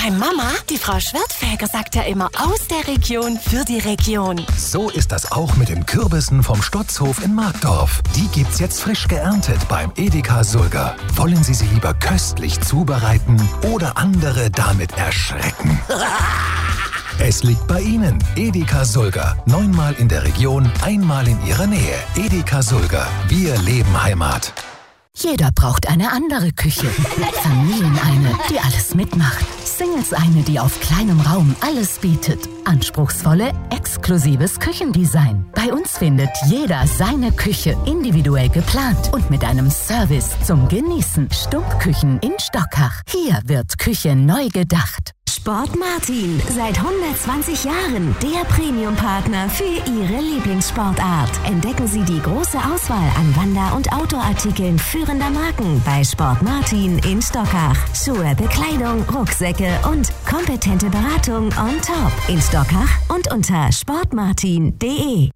Mama, die Frau Schwertfeger sagt ja immer aus der Region für die Region. So ist das auch mit den Kürbissen vom Stotzhof in Markdorf. Die gibt's jetzt frisch geerntet beim Edeka Sulger. Wollen Sie sie lieber köstlich zubereiten oder andere damit erschrecken? Es liegt bei Ihnen. Edeka Sulger. 9-mal in der Region, einmal in Ihrer Nähe. Edeka Sulger. Wir leben Heimat. Jeder braucht eine andere Küche. Familien eine, die alles mitmacht. Singles eine, die auf kleinem Raum alles bietet. Anspruchsvolle, exklusives Küchendesign. Bei uns findet jeder seine Küche, individuell geplant und mit einem Service zum Genießen. Stumpfküchen in Stockach. Hier wird Küche neu gedacht. Sport Martin, seit 120 Jahren der Premium-Partner für Ihre Lieblingssportart. Entdecken Sie die große Auswahl an Wander- und Outdoor-Artikeln führender Marken bei Sport Martin in Stockach. Schuhe, Bekleidung, Rucksäcke und kompetente Beratung on top in Stockach und unter sportmartin.de.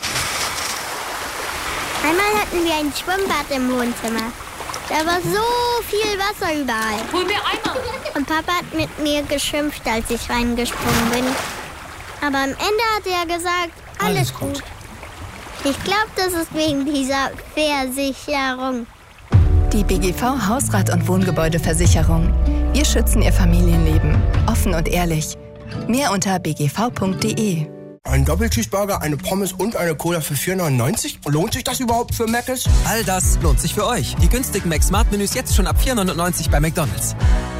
Einmal hatten wir ein Schwimmbad im Wohnzimmer. Da war so viel Wasser überall. Hol mir Eimer. Und Papa hat mit mir geschimpft, als ich reingesprungen bin. Aber am Ende hat er gesagt, alles gut. Ich glaube, das ist wegen dieser Versicherung. Die BGV Hausrat- und Wohngebäudeversicherung. Wir schützen Ihr Familienleben. Offen und ehrlich. Mehr unter bgv.de. Ein Doppelcheeseburger, eine Pommes und eine Cola für 4,99? Lohnt sich das überhaupt für Mc's? All das lohnt sich für euch. Die günstigen Mac-Smart-Menüs jetzt schon ab 4,99 bei McDonald's.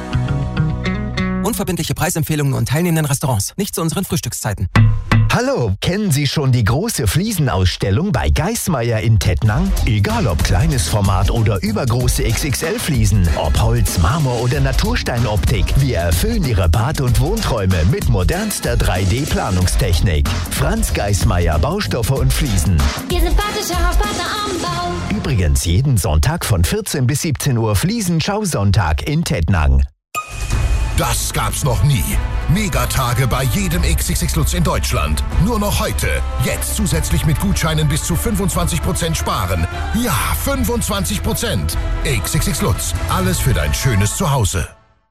Unverbindliche Preisempfehlungen und teilnehmenden Restaurants. Nicht zu unseren Frühstückszeiten. Hallo, kennen Sie schon die große Fliesenausstellung bei Geismeier in Tettnang? Egal ob kleines Format oder übergroße XXL-Fliesen, ob Holz, Marmor oder Natursteinoptik, wir erfüllen Ihre Bad- und Wohnträume mit modernster 3D-Planungstechnik. Franz Geismeier, Baustoffe und Fliesen. Wir sind sympathischer Partner am Bau. Übrigens jeden Sonntag von 14 bis 17 Uhr Fliesen-Schausonntag in Tettnang. Das gab's noch nie. Megatage bei jedem XXX Lutz in Deutschland. Nur noch heute. Jetzt zusätzlich mit Gutscheinen bis zu 25% sparen. Ja, 25%. XXX Lutz. Alles für dein schönes Zuhause.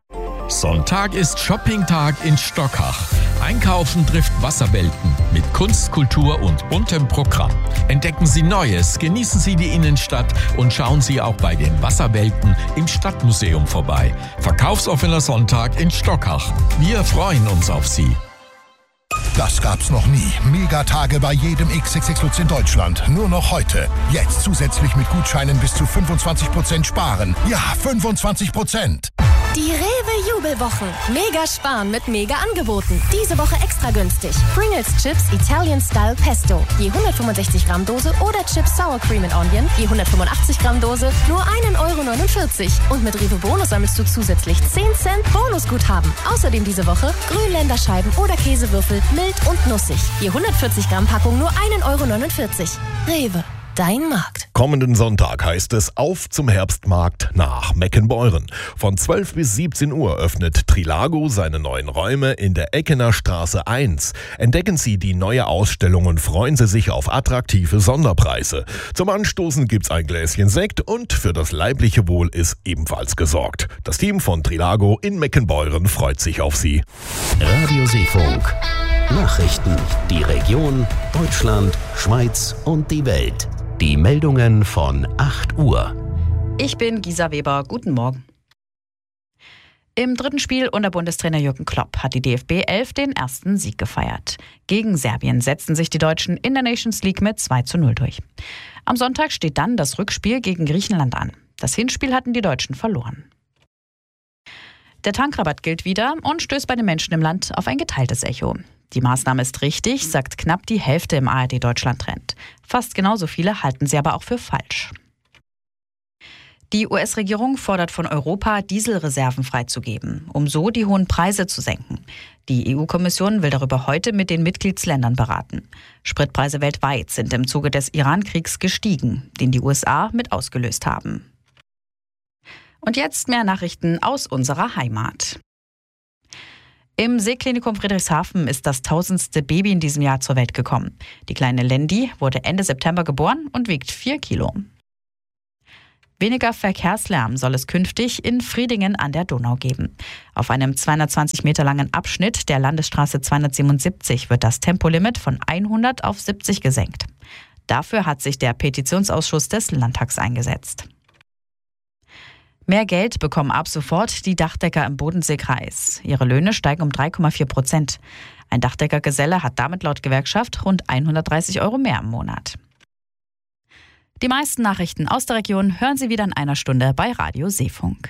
Sonntag ist Shoppingtag in Stockach. Einkaufen trifft Wasserwelten mit Kunst, Kultur und buntem Programm. Entdecken Sie Neues, genießen Sie die Innenstadt und schauen Sie auch bei den Wasserwelten im Stadtmuseum vorbei. Verkaufsoffener Sonntag in Stockach. Wir freuen uns auf Sie. Das gab's noch nie. Megatage bei jedem XXX Lutz in Deutschland. Nur noch heute. Jetzt zusätzlich mit Gutscheinen bis zu 25% sparen. Ja, 25%. Die Rewe-Jubelwochen. Mega sparen mit Mega-Angeboten. Diese Woche extra günstig. Pringles Chips Italian Style Pesto. Je 165 Gramm Dose oder Chips Sour Cream and Onion. Je 185 Gramm Dose. Nur 1,49 €. Und mit Rewe Bonus sammelst du zusätzlich 10 Cent Bonusguthaben. Außerdem diese Woche Grünländerscheiben oder Käsewürfel. Mild und nussig. Je 140 Gramm Packung nur 1,49 €. Rewe. Dein Markt. Kommenden Sonntag heißt es auf zum Herbstmarkt nach Meckenbeuren. Von 12 bis 17 Uhr öffnet Trilago seine neuen Räume in der Eckener Straße 1. Entdecken Sie die neue Ausstellung und freuen Sie sich auf attraktive Sonderpreise. Zum Anstoßen gibt's ein Gläschen Sekt und für das leibliche Wohl ist ebenfalls gesorgt. Das Team von Trilago in Meckenbeuren freut sich auf Sie. Radio Seefunk. Nachrichten, die Region, Deutschland, Schweiz und die Welt. Die Meldungen von 8 Uhr. Ich bin Gisa Weber. Guten Morgen. Im dritten Spiel unter Bundestrainer Jürgen Klopp hat die DFB 11 den ersten Sieg gefeiert. Gegen Serbien setzten sich die Deutschen in der Nations League mit 2:0 durch. Am Sonntag steht dann das Rückspiel gegen Griechenland an. Das Hinspiel hatten die Deutschen verloren. Der Tankrabatt gilt wieder und stößt bei den Menschen im Land auf ein geteiltes Echo. Die Maßnahme ist richtig, sagt knapp die Hälfte im ARD-Deutschland-Trend. Fast genauso viele halten sie aber auch für falsch. Die US-Regierung fordert von Europa, Dieselreserven freizugeben, um so die hohen Preise zu senken. Die EU-Kommission will darüber heute mit den Mitgliedsländern beraten. Spritpreise weltweit sind im Zuge des Iran-Kriegs gestiegen, den die USA mit ausgelöst haben. Und jetzt mehr Nachrichten aus unserer Heimat. Im Seeklinikum Friedrichshafen ist das 1000. Baby in diesem Jahr zur Welt gekommen. Die kleine Lendi wurde Ende September geboren und wiegt 4 Kilo. Weniger Verkehrslärm soll es künftig in Friedingen an der Donau geben. Auf einem 220 Meter langen Abschnitt der Landesstraße 277 wird das Tempolimit von 100 auf 70 gesenkt. Dafür hat sich der Petitionsausschuss des Landtags eingesetzt. Mehr Geld bekommen ab sofort die Dachdecker im Bodenseekreis. Ihre Löhne steigen um 3,4%. Ein Dachdeckergeselle hat damit laut Gewerkschaft rund 130 € mehr im Monat. Die meisten Nachrichten aus der Region hören Sie wieder in einer Stunde bei Radio Seefunk.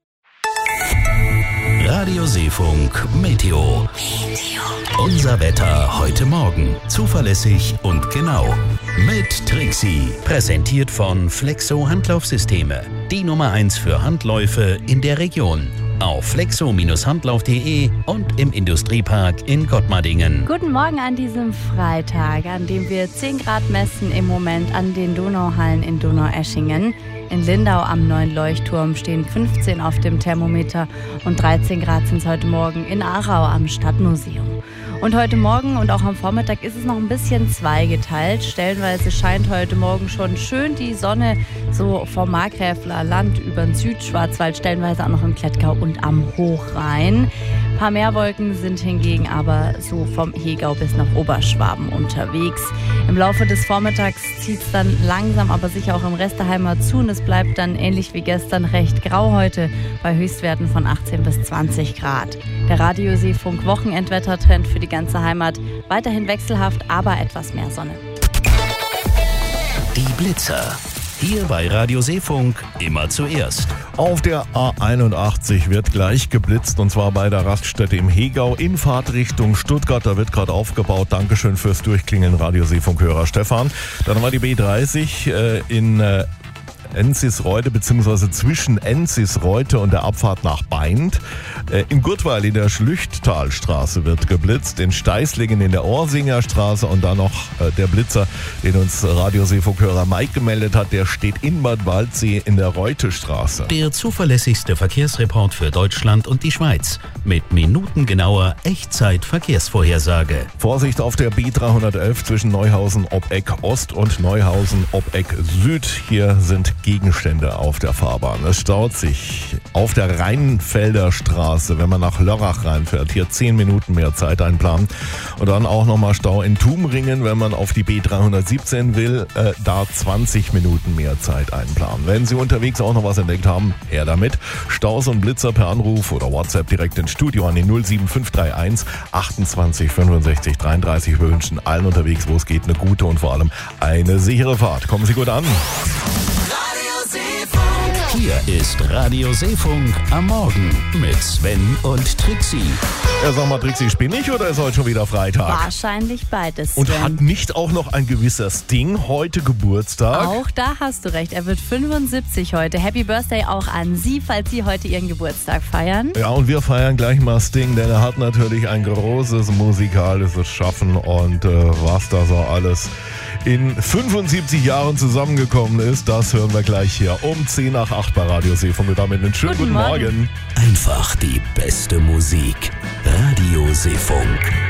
Radio Seefunk Meteo. Unser Wetter heute Morgen. Zuverlässig und genau. Mit Trixie. Präsentiert von Flexo Handlaufsysteme. Die Nummer 1 für Handläufe in der Region. Auf flexo-handlauf.de und im Industriepark in Gottmardingen. Guten Morgen an diesem Freitag, an dem wir 10 Grad messen im Moment an den Donauhallen in Donaueschingen. In Lindau am Neuen Leuchtturm stehen 15 auf dem Thermometer und 13 Grad sind es heute Morgen in Aarau am Stadtmuseum. Und heute Morgen und auch am Vormittag ist es noch ein bisschen zweigeteilt. Stellenweise scheint heute Morgen schon schön die Sonne so vom Markgräfler Land über den Südschwarzwald, stellenweise auch noch im Klettgau und am Hochrhein. Ein paar mehr Wolken sind hingegen aber so vom Hegau bis nach Oberschwaben unterwegs. Im Laufe des Vormittags zieht es dann langsam, aber sicher auch im Rest der Heimat zu und es bleibt dann ähnlich wie gestern recht grau heute bei Höchstwerten von 18 bis 20 Grad. Der Radio Seefunk Wochenendwettertrend für die ganze Heimat weiterhin wechselhaft, aber etwas mehr Sonne. Die Blitzer. Hier bei Radio Seefunk immer zuerst. Auf der A81 wird gleich geblitzt und zwar bei der Raststätte im Hegau in Fahrtrichtung Stuttgart. Da wird gerade aufgebaut. Dankeschön fürs Durchklingeln, Radio Seefunk-Hörer Stefan. Dann war die B30 in Enzisreuth bzw. zwischen Enzisreuth und der Abfahrt nach Beint. In Gurtweil in der Schlüchttalstraße wird geblitzt, in Steißlingen in der Orsinger Straße und dann noch der Blitzer, den uns Radio Seefunk-Hörer Mike gemeldet hat, der steht in Bad Waldsee in der Reutestraße. Der zuverlässigste Verkehrsreport für Deutschland und die Schweiz mit minutengenauer Echtzeit-Verkehrsvorhersage. Vorsicht auf der B311 zwischen Neuhausen-Obbeck Ost und Neuhausen-Obbeck Süd. Hier sind Gegenstände auf der Fahrbahn. Es staut sich auf der Rheinfelder Straße, wenn man nach Lörrach reinfährt. Hier 10 Minuten mehr Zeit einplanen. Und dann auch nochmal Stau in Tumringen, wenn man auf die B317 will. Da 20 Minuten mehr Zeit einplanen. Wenn Sie unterwegs auch noch was entdeckt haben, her damit. Staus und Blitzer per Anruf oder WhatsApp direkt ins Studio an den 07531 28 65 33. Wir wünschen allen unterwegs, wo es geht, eine gute und vor allem eine sichere Fahrt. Kommen Sie gut an. Hier ist Radio Seefunk am Morgen mit Sven und Trixie. Ja, sag mal, Trixie, spinnig oder ist heute schon wieder Freitag? Wahrscheinlich beides, Sven. Und hat nicht auch noch ein gewisser Sting heute Geburtstag? Auch da hast du recht, er wird 75 heute. Happy Birthday auch an Sie, falls Sie heute Ihren Geburtstag feiern. Ja, und wir feiern gleich mal Sting, denn er hat natürlich ein großes musikalisches Schaffen und was da so alles in 75 Jahren zusammengekommen ist, das hören wir gleich hier um 10 nach 8 bei Radio Seefunk. Und damit einen schönen guten Morgen. Einfach die beste Musik. Radio Seefunk.